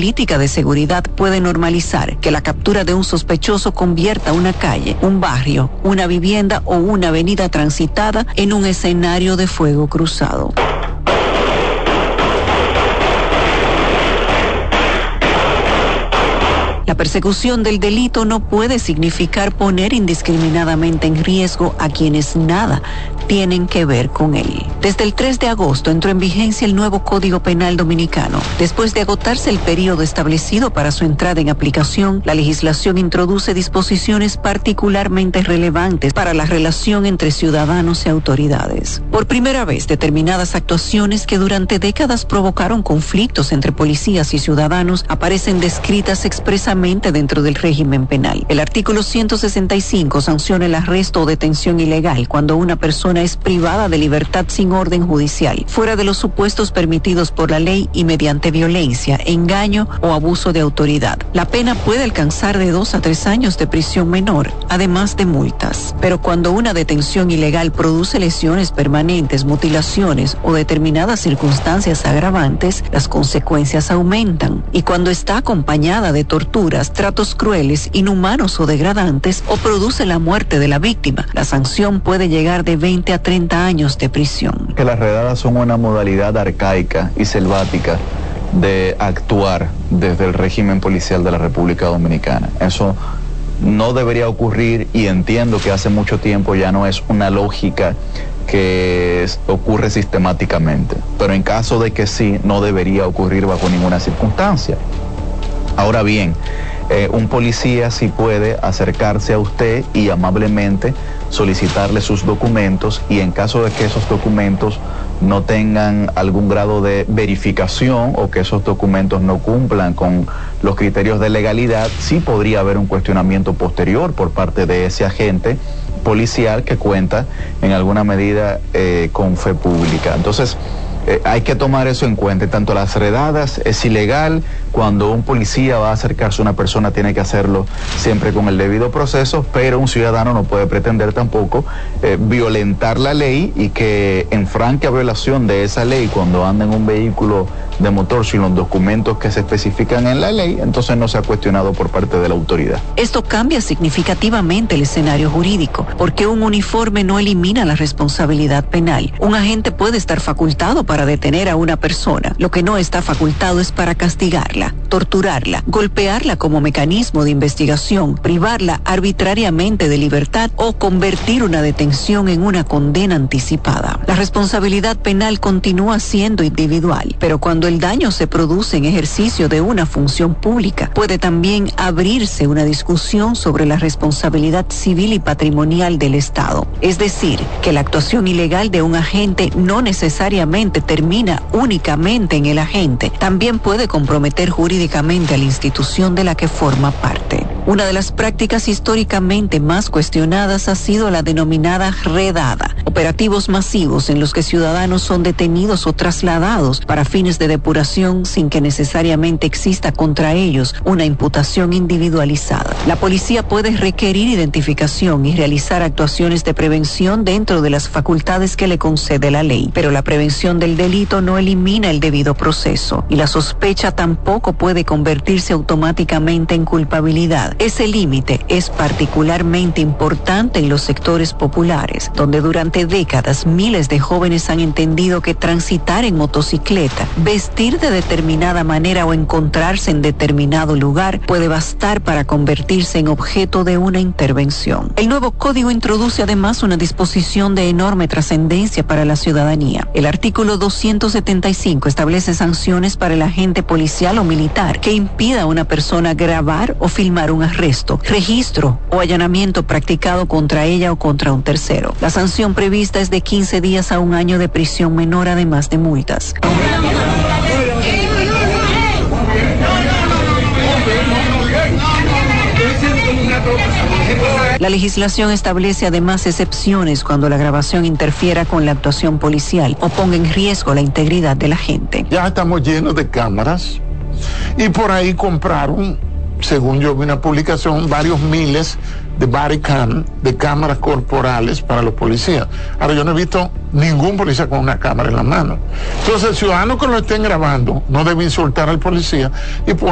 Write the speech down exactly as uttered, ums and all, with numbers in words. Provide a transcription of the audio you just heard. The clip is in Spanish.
política de seguridad puede normalizar que la captura de un sospechoso convierta una calle, un barrio, una vivienda o una avenida transitada en un escenario de fuego cruzado. La persecución del delito no puede significar poner indiscriminadamente en riesgo a quienes nada tienen que ver con él. Desde el tres de agosto entró en vigencia el nuevo Código Penal Dominicano. Después de agotarse el periodo establecido para su entrada en aplicación, la legislación introduce disposiciones particularmente relevantes para la relación entre ciudadanos y autoridades. Por primera vez, determinadas actuaciones que durante décadas provocaron conflictos entre policías y ciudadanos aparecen descritas expresamente dentro del régimen penal. El artículo ciento sesenta y cinco sanciona el arresto o detención ilegal cuando una persona es privada de libertad sin orden judicial, fuera de los supuestos permitidos por la ley y mediante violencia, engaño o abuso de autoridad. La pena puede alcanzar de dos a tres años de prisión menor, además de multas. Pero cuando una detención ilegal produce lesiones permanentes, mutilaciones o determinadas circunstancias agravantes, las consecuencias aumentan. Y cuando está acompañada de torturas, tratos crueles, inhumanos o degradantes, o produce la muerte de la víctima, la sanción puede llegar de veinte a treinta años de prisión. Que las redadas son una modalidad arcaica y selvática de actuar desde el régimen policial de la República Dominicana. Eso no debería ocurrir y entiendo que hace mucho tiempo ya no es una lógica que es, ocurre sistemáticamente, pero en caso de que sí, no debería ocurrir bajo ninguna circunstancia. Ahora bien, eh, un policía sí puede acercarse a usted y amablemente solicitarle sus documentos, y en caso de que esos documentos no tengan algún grado de verificación o que esos documentos no cumplan con los criterios de legalidad, sí podría haber un cuestionamiento posterior por parte de ese agente policial que cuenta en alguna medida eh, con fe pública. Entonces, Eh, hay que tomar eso en cuenta. Tanto las redadas es ilegal. Cuando un policía va a acercarse a una persona tiene que hacerlo siempre con el debido proceso, pero un ciudadano no puede pretender tampoco eh, violentar la ley y que en franca violación de esa ley, cuando anda en un vehículo de motor sin los documentos que se especifican en la ley, entonces no se ha cuestionado por parte de la autoridad. Esto cambia significativamente el escenario jurídico, porque un uniforme no elimina la responsabilidad penal. Un agente puede estar facultado para para detener a una persona. Lo que no está facultado es para castigarla, torturarla, golpearla como mecanismo de investigación, privarla arbitrariamente de libertad o convertir una detención en una condena anticipada. La responsabilidad penal continúa siendo individual, pero cuando el daño se produce en ejercicio de una función pública, puede también abrirse una discusión sobre la responsabilidad civil y patrimonial del Estado. Es decir, que la actuación ilegal de un agente no necesariamente termina únicamente en el agente, también puede comprometer jurídicamente a la institución de la que forma parte. Una de las prácticas históricamente más cuestionadas ha sido la denominada redada, operativos masivos en los que ciudadanos son detenidos o trasladados para fines de depuración sin que necesariamente exista contra ellos una imputación individualizada. La policía puede requerir identificación y realizar actuaciones de prevención dentro de las facultades que le concede la ley, pero la prevención del delito no elimina el debido proceso y la sospecha tampoco puede convertirse automáticamente en culpabilidad. Ese límite es particularmente importante en los sectores populares, donde durante décadas miles de jóvenes han entendido que transitar en motocicleta, vestir de determinada manera o encontrarse en determinado lugar puede bastar para convertirse en objeto de una intervención. El nuevo código introduce además una disposición de enorme trascendencia para la ciudadanía. El artículo doscientos setenta y cinco establece sanciones para el agente policial o militar que impida a una persona grabar o filmar un arresto, registro o allanamiento practicado contra ella o contra un tercero. La sanción prevista es de quince días a un año de prisión menor, además de multas. La legislación establece además excepciones cuando la grabación interfiera con la actuación policial o ponga en riesgo la integridad de la gente. Ya estamos llenos de cámaras y por ahí compraron, según yo vi una publicación, varios miles de body cam, de cámaras corporales para los policías. Ahora, yo no he visto ningún policía con una cámara en la mano. Entonces, el ciudadano que lo estén grabando no debe insultar al policía y